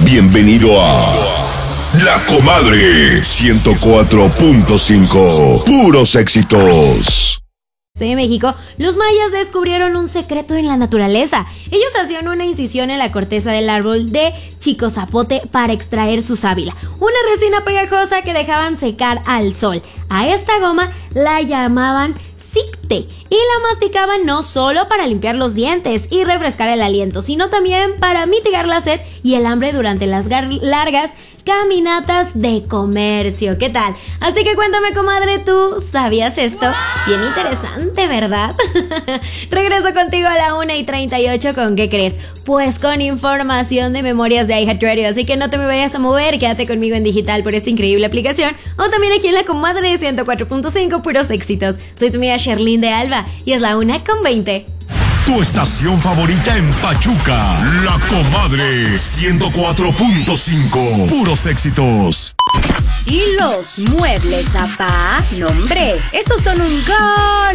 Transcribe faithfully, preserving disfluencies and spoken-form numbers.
Bienvenido a La Comadre ciento cuatro punto cinco. Puros éxitos. De México, los mayas descubrieron un secreto en la naturaleza. Ellos hacían una incisión en la corteza del árbol de chicozapote para extraer su sábila, una resina pegajosa que dejaban secar al sol. A esta goma la llamaban sicte y la masticaban no solo para limpiar los dientes y refrescar el aliento, sino también para mitigar la sed y el hambre durante las largas caminatas de comercio. ¿Qué tal? Así que cuéntame, comadre, ¿tú sabías esto? Bien interesante, ¿verdad? Regreso contigo a la una y treinta y ocho. ¿Con qué crees? Pues con información de Memorias de iHeartRadio. Así que no te me vayas a mover, quédate conmigo en digital por esta increíble aplicación o también aquí en La Comadre ciento cuatro punto cinco, puros éxitos. Soy tu amiga Sherlyn de Alba y es la una con veinte. Tu estación favorita en Pachuca, La Comadre ciento cuatro punto cinco. Puros éxitos. ¿Y los muebles, apá? No, hombre, esos son un gol.